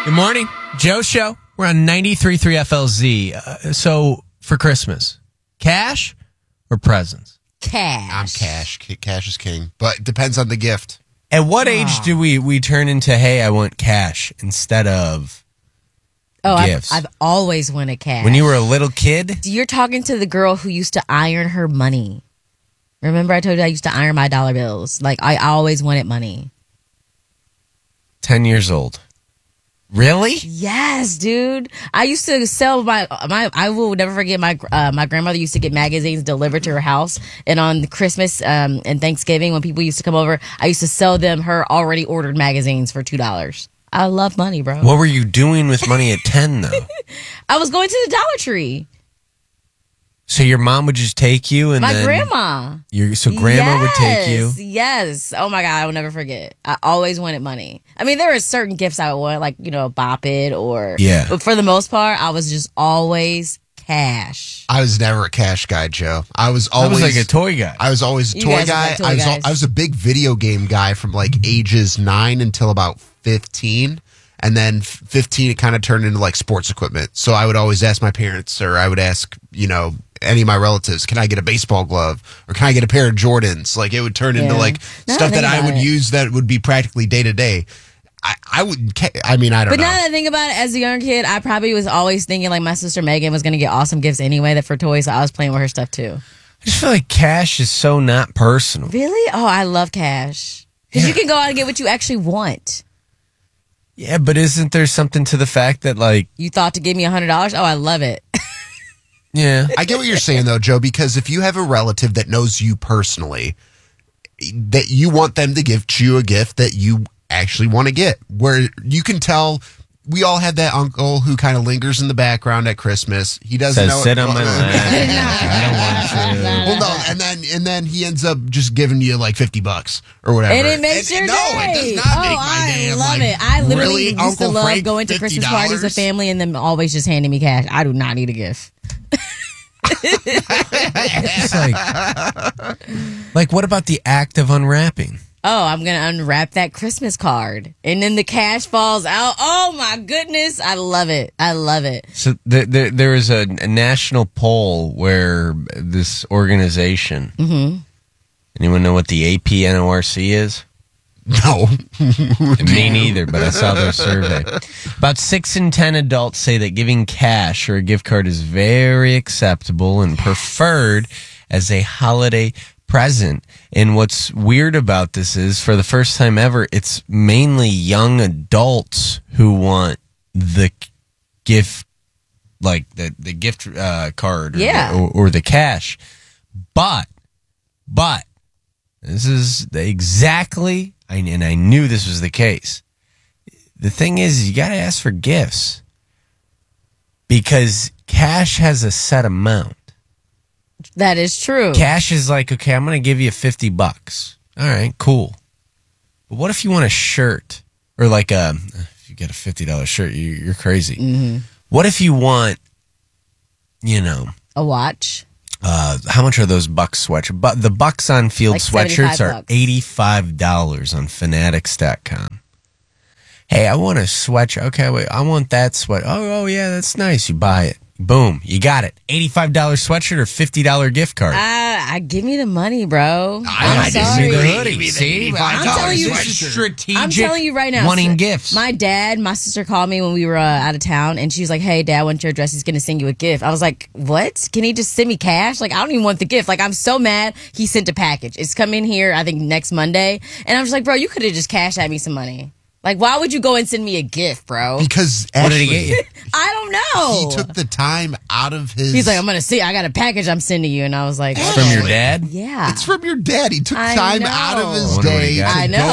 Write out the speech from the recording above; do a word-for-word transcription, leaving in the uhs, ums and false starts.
Good morning. Joe Show. We're on ninety-three point three F L Z. Uh, so, for Christmas, cash or presents? Cash. I'm cash. Cash is king. But it depends on the gift. At what age do we, we turn into, hey, I want cash instead of oh, gifts? I've, I've always wanted cash. When you were a little kid? You're talking to the girl who used to iron her money. Remember I told you I used to iron my dollar bills? Like, I always wanted money. ten years old. Really? Yes, dude. I used to sell my my. I will never forget my uh, my grandmother used to get magazines delivered to her house, and on Christmas um, and Thanksgiving when people used to come over, I used to sell them her already ordered magazines for two dollars. I love money, bro. What were you doing with money at ten, though? I was going to the Dollar Tree. So your mom would just take you, and my then grandma. Your so grandma yes, would take you. Yes. Oh my God, I will never forget. I always wanted money. I mean, there are certain gifts I would want, like you know, Bop It or yeah. But for the most part, I was just always cash. I was never a cash guy, Joe. I was always I was like a toy guy. I was always a You toy guys guy. are toy I was guys. I was a big video game guy from like ages nine until about fifteen. And then fifteen, it kind of turned into like sports equipment. So I would always ask my parents, or I would ask, you know, any of my relatives, can I get a baseball glove? Or can I get a pair of Jordans? Like it would turn into Yeah. like Now stuff I that think I about would it. use that would be practically day to day. I, I would, ca- I mean, I don't But know. now that I think about it, as a young kid, I probably was always thinking like my sister Megan was going to get awesome gifts anyway that for toys. So I was playing with her stuff too. I just feel like cash is so not personal. Really? Oh, I love cash. Because Yeah. you can go out and get what you actually want. Yeah, but isn't there something to the fact that, like, You thought to give me one hundred dollars? Oh, I love it. yeah, I get what you're saying though, Joe, because if you have a relative that knows you personally, that you want them to give you a gift that you actually want to get, where you can tell. We all had that uncle who kind of lingers in the background at Christmas. He doesn't says know. sit on my lap. I don't want to. Well, no, and then and then he ends up just giving you like fifty bucks or whatever. And it makes your no, day. it does not oh, make my I day. I'm love like, it. I literally really, used Uncle to love Frank, going to Christmas parties with fifty dollars? family and them always just handing me cash. I do not need a gift. It's like, like, what about the act of unwrapping? Oh, I'm going to unwrap that Christmas card. And then the cash falls out. Oh, my goodness. I love it. I love it. So there, there, there is a, a national poll where this organization. Mm-hmm. Anyone know what the A P N O R C is? No. Me neither, but I saw their survey. About six in ten adults say that giving cash or a gift card is very acceptable and preferred as a holiday present. And what's weird about this is, for the first time ever, it's mainly young adults who want the gift, like the, the gift uh, card or, Yeah. the, or, or the cash. But, but, this is exactly, I, and I knew this was the case. The thing is, you got to ask for gifts because cash has a set amount. That is true. Cash is like, okay, I'm going to give you fifty bucks. All right, cool. But what if you want a shirt or like a, if you get a fifty dollars shirt, you, you're crazy. Mm-hmm. What if you want, you know, A watch. Uh, how much are those Bucks sweatshirts? But the Bucks on Field Like sweatshirts are bucks. eighty-five dollars on Fanatics dot com. Hey, I want a sweatshirt. Okay, wait, I want that sweat. Oh, oh yeah, that's nice. You buy it. Boom, you got it. eighty-five dollars sweatshirt or fifty dollars gift card. I, I give me the money, bro. I I'm just sorry. need the hoodie. Give me the See, eighty-five I'm telling you- this is strategic. I'm telling you right now. wanting so- gifts. My dad, my sister called me when we were uh, out of town, and she was like, "Hey, Dad, I want your address. He's going to send you a gift." I was like, "What? Can he just send me cash? Like, I don't even want the gift. Like, I'm so mad. He sent a package. It's coming here, I think, next Monday." And I'm just like, "Bro, you could have just cashed at me some money. Like, why would you go and send me a gift, bro?" Because what did he actually, get you? I don't know. he took the time out of his. He's like, "I'm going to see. I got a package I'm sending you," and I was like, It's from your dad? "Yeah, It's from your dad. He took I time know. out of I his wonder what he day got. to I know. go